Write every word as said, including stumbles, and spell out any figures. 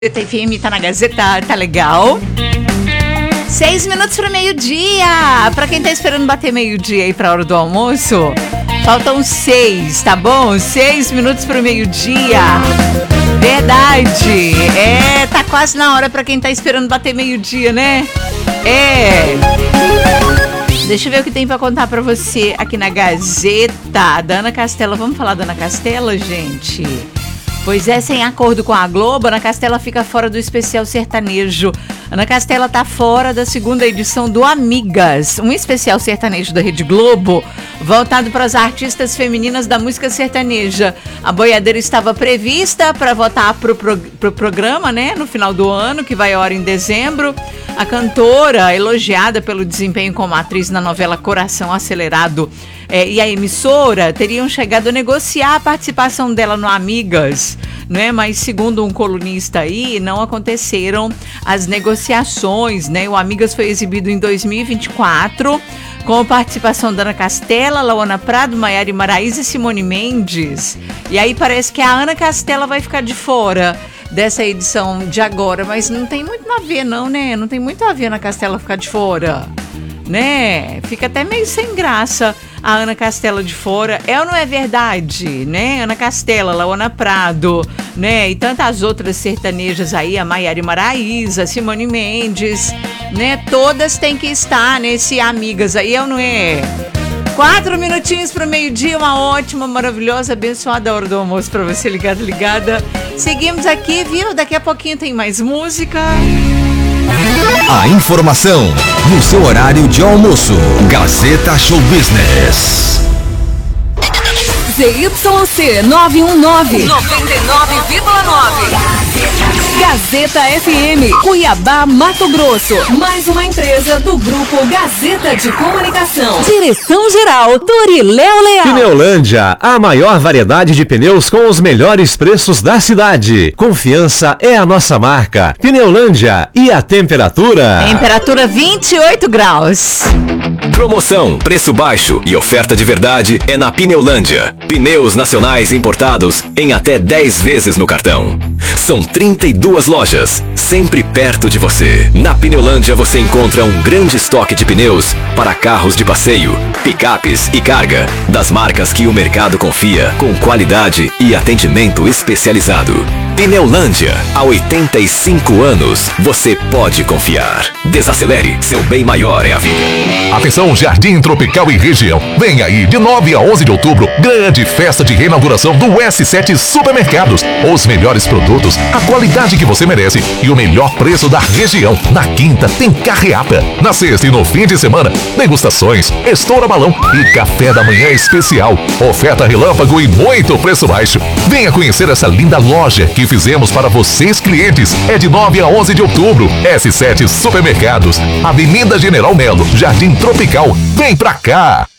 Gazeta F M tá na Gazeta, tá legal? Seis minutos para meio-dia. Pra quem tá esperando bater meio-dia aí pra hora do almoço, faltam seis, tá bom? Seis minutos para meio-dia. Verdade. É, tá quase na hora pra quem tá esperando bater meio-dia, né? É. Deixa eu ver o que tem pra contar pra você aqui na Gazeta. Da Ana Castela. Vamos falar da Ana Castela, gente? Pois é, sem acordo com a Globo, Ana Castela fica fora do especial sertanejo. Ana Castela tá fora da segunda edição do Amigas, um especial sertanejo da Rede Globo, voltado para as artistas femininas da música sertaneja. A boiadeira estava prevista para voltar pro, pro, pro programa, né, no final do ano, que vai à hora em dezembro. A cantora, elogiada pelo desempenho como atriz na novela Coração Acelerado, é, e a emissora teriam chegado a negociar a participação dela no Amigas, né? Mas segundo um colunista aí, não aconteceram as negociações, né? O Amigas foi exibido em dois mil e vinte e quatro, com participação da Ana Castela, Lauana Prado, Maiara Imaraíza e Simone Mendes. E aí parece que a Ana Castela vai ficar de fora dessa edição de agora, mas não tem muito a ver não, né? Não tem muito a ver a Ana Castela ficar de fora, né? Fica até meio sem graça a Ana Castela de fora. É ou não é verdade, né? Ana Castela, Lauana Prado, né? E tantas outras sertanejas aí, a Maiara Imaraíza, Simone Mendes, né? Todas têm que estar nesse Amigas aí, é ou não é? Quatro minutinhos para o meio-dia, uma ótima, maravilhosa, abençoada hora do almoço para você ligado, ligada. Seguimos aqui, viu? Daqui a pouquinho tem mais música. A informação no seu horário de almoço. Gazeta Show Business. Z Y C nove um nove, noventa e nove vírgula nove. Gazeta F M, Cuiabá, Mato Grosso. Mais uma empresa do Grupo Gazeta de Comunicação. Direção-geral, Doriléo Leal. Pneulândia, a maior variedade de pneus com os melhores preços da cidade. Confiança é a nossa marca. Pneulândia. E a temperatura? Temperatura vinte e oito graus. Promoção, preço baixo e oferta de verdade é na Pneulândia. Pneus nacionais importados em até dez vezes no cartão. São trinta e duas lojas, sempre perto de você. Na Pneulândia você encontra um grande estoque de pneus para carros de passeio, picapes e carga, das marcas que o mercado confia, com qualidade e atendimento especializado. Pneulândia, há oitenta e cinco anos, você pode confiar. Desacelere, seu bem maior é a vida. Atenção, Jardim Tropical e região. Vem aí, de nove a onze de outubro, grande festa de reinauguração do S sete Supermercados. Os melhores produtos, a qualidade que você merece e o melhor preço da região. Na quinta tem carreata. Na sexta e no fim de semana, degustações, estoura balão e café da manhã especial. Oferta relâmpago e muito preço baixo. Venha conhecer essa linda loja que fizemos para vocês clientes. É de nove a onze de outubro. S sete Supermercados, Avenida General Melo, Jardim Tropical. Vem pra cá!